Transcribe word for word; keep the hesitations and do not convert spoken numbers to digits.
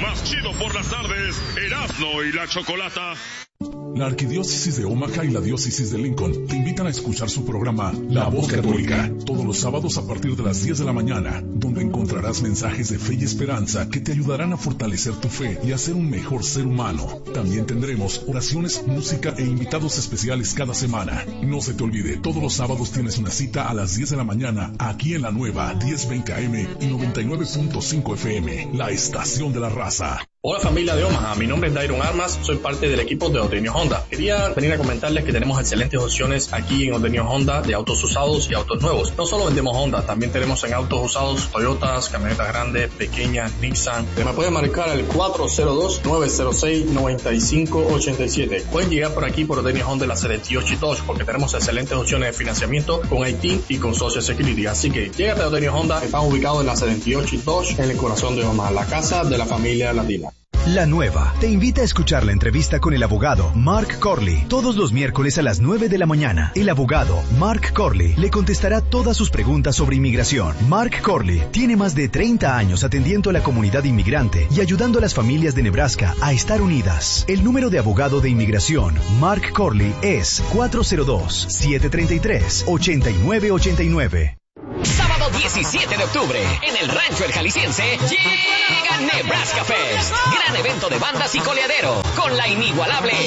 más chido por las tardes, Erasmo y la Chocolata. La Arquidiócesis de Omaha y la Diócesis de Lincoln te invitan a escuchar su programa La Voz Católica, todos los sábados a partir de las diez de la mañana, donde encontrarás mensajes de fe y esperanza que te ayudarán a fortalecer tu fe y a ser un mejor ser humano. También tendremos oraciones, música e invitados especiales cada semana. No se te olvide, todos los sábados tienes una cita a las diez de la mañana, aquí en la nueva diez veinte A M y noventa y nueve punto cinco F M, la estación de la raza. Hola familia de Omaha, mi nombre es Dairon Armas, soy parte del equipo de Odenio Honda. Quería venir a comentarles que tenemos excelentes opciones aquí en Odenio Honda de autos usados y autos nuevos. No solo vendemos Honda, también tenemos en autos usados Toyotas, camionetas grandes, pequeñas, Nissan. Me pueden marcar al cuatro cero dos, nueve cero seis, nueve cinco ocho siete. Pueden llegar por aquí por Odenio Honda en la setenta y ocho y dos porque tenemos excelentes opciones de financiamiento con I T y con Social Security. Así que llégate a Odenio Honda, están ubicados en la setenta y ocho y dos en el corazón de Omaha, la casa de la familia latina. La Nueva te invita a escuchar la entrevista con el abogado Mark Corley todos los miércoles a las nueve de la mañana. El abogado Mark Corley le contestará todas sus preguntas sobre inmigración. Mark Corley tiene más de treinta años atendiendo a la comunidad inmigrante y ayudando a las familias de Nebraska a estar unidas. El número de abogado de inmigración Mark Corley es cuatro cero dos, siete tres tres, ocho nueve ocho nueve. Sábado diecisiete de octubre, en el Rancho El Jalisciense, llega Nebraska Fest. Gran evento de bandas y coleadero, con la inigualable